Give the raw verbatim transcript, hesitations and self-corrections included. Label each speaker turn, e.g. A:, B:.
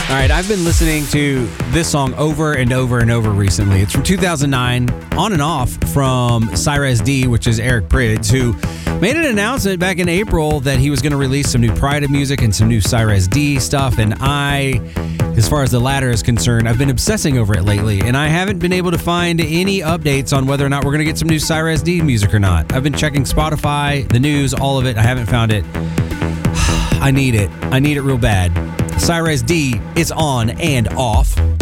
A: All right, I've been listening to this song over and over and over recently. It's from two thousand nine, on and off from Cyrez D, which is Eric Prydz, who made an announcement back in April that he was going to release some new Prida music and some new Cyrez D stuff. And I, as far as the latter is concerned, I've been obsessing over it lately, and I haven't been able to find any updates on whether or not we're going to get some new Cyrez D music or not. I've been checking Spotify, the news, all of it. I haven't found it. I need it. I need it real bad. Cyrez D is on and off.